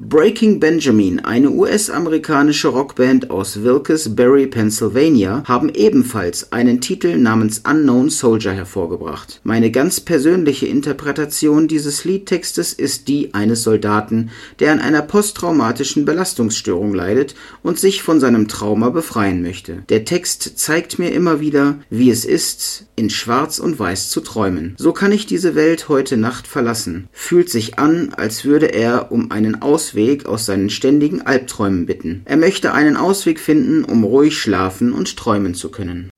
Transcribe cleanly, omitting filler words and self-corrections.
Breaking Benjamin, eine US-amerikanische Rockband aus Wilkes-Barre, Pennsylvania, haben ebenfalls einen Titel namens Unknown Soldier hervorgebracht. Meine ganz persönliche Interpretation dieses Liedtextes ist die eines Soldaten, der an einer posttraumatischen Belastungsstörung leidet und sich von seinem Trauma befreien möchte. Der Text zeigt mir immer wieder, wie es ist, in Schwarz und Weiß zu träumen. So kann ich diese Welt heute Nacht verlassen. Fühlt sich an, als würde er um einen Ausweg aus seinen ständigen Albträumen bitten. Er möchte einen Ausweg finden, um ruhig schlafen und träumen zu können.